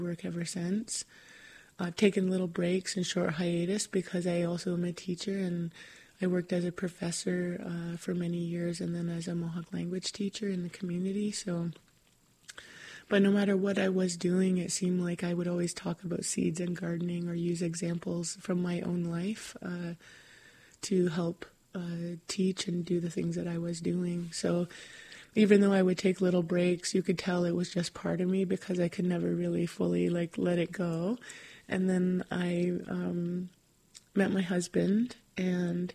work ever since. I've taken little breaks and short hiatus because I also am a teacher, and I worked as a professor for many years, and then as a Mohawk language teacher in the community. But no matter what I was doing, it seemed like I would always talk about seeds and gardening or use examples from my own life to help teach and do the things that I was doing. So even though I would take little breaks, you could tell it was just part of me because I could never really fully let it go. And then I met my husband, and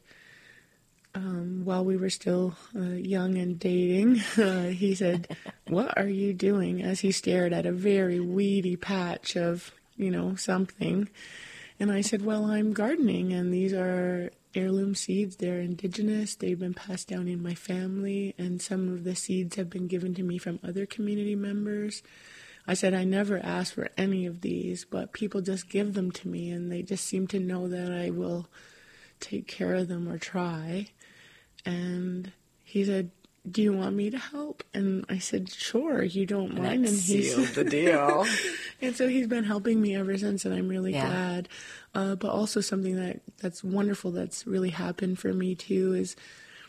while we were still young and dating, he said, "What are you doing?" as he stared at a very weedy patch of, something. And I said, "Well, I'm gardening, and these are heirloom seeds. They're indigenous. They've been passed down in my family, and some of the seeds have been given to me from other community members." I said, "I never asked for any of these, but people just give them to me, and they just seem to know that I will take care of them or try." And he said, "Do you want me to help?" And I said, "Sure, you don't mind." That And he sealed the deal. And so he's been helping me ever since, and I'm really glad. But also something that's wonderful that's really happened for me too is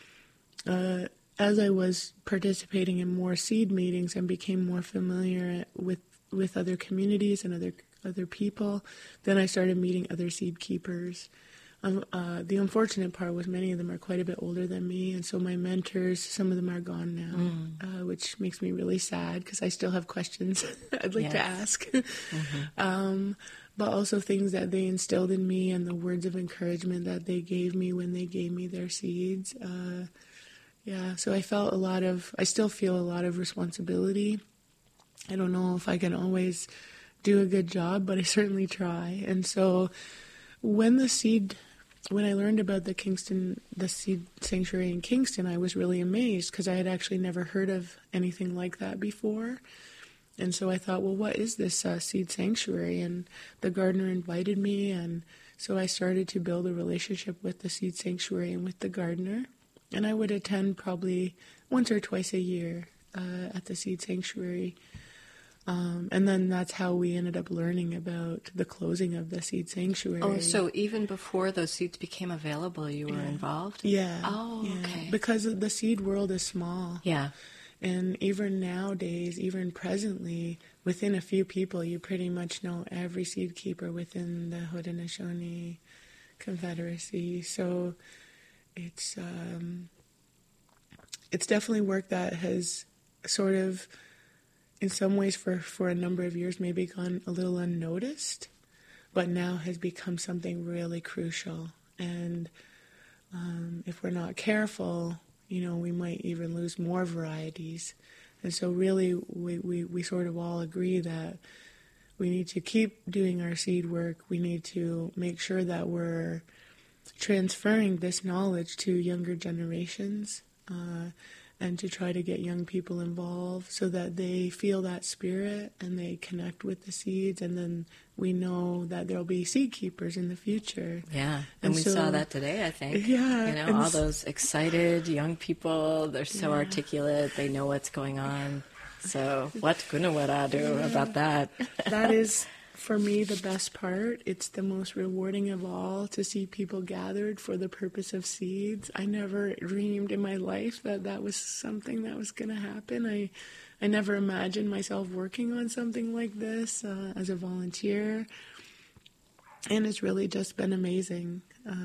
as I was participating in more seed meetings and became more familiar with other communities and other people, then I started meeting other seed keepers. The unfortunate part was many of them are quite a bit older than me, and so my mentors, some of them are gone now, which makes me really sad because I still have questions I'd like to ask. But also things that they instilled in me and the words of encouragement that they gave me when they gave me their seeds. So I still feel a lot of responsibility. I don't know if I can always do a good job, but I certainly try. And so when I learned about the seed sanctuary in Kingston, I was really amazed because I had actually never heard of anything like that before. And so I thought, well, what is this seed sanctuary? And the gardener invited me, and so I started to build a relationship with the seed sanctuary and with the gardener. And I would attend probably once or twice a year at the seed sanctuary. And then that's how we ended up learning about the closing of the seed sanctuary. Oh, so even before those seeds became available, you were involved? Yeah. Oh, okay. Because the seed world is small. Yeah. And even nowadays, even presently, within a few people, you pretty much know every seed keeper within the Haudenosaunee Confederacy. So it's definitely work that has sort of, in some ways, for a number of years, maybe gone a little unnoticed, but now has become something really crucial. And if we're not careful, we might even lose more varieties. And so really, we sort of all agree that we need to keep doing our seed work. We need to make sure that we're transferring this knowledge to younger generations, and to try to get young people involved so that they feel that spirit and they connect with the seeds, and then we know that there'll be seed keepers in the future. Yeah, and we saw that today, I think. Yeah. All those excited young people, they're so articulate, they know what's going on. So what Gunawara do about that? That is, for me, the best part. It's the most rewarding of all to see people gathered for the purpose of seeds. I never dreamed in my life that was something that was going to happen. I never imagined myself working on something like this as a volunteer. And it's really just been amazing.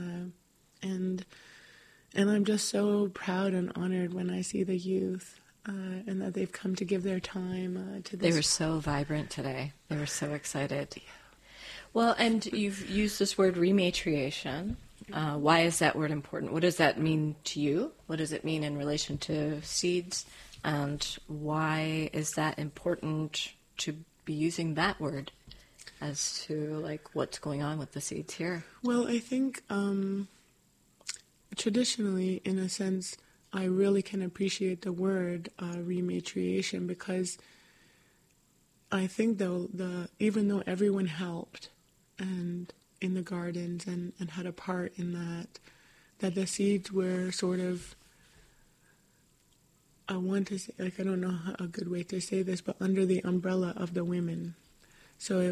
And I'm just so proud and honored when I see the youth. And that they've come to give their time to this. They were so vibrant today. They were so excited. Well, and you've used this word rematriation. Why is that word important? What does that mean to you? What does it mean in relation to seeds? And why is that important to be using that word as to what's going on with the seeds here? Well, I think traditionally, in a sense, I really can appreciate the word rematriation, because I think even though everyone helped and in the gardens and had a part in that the seeds were sort of, I want to say, I don't know a good way to say this, but under the umbrella of the women. So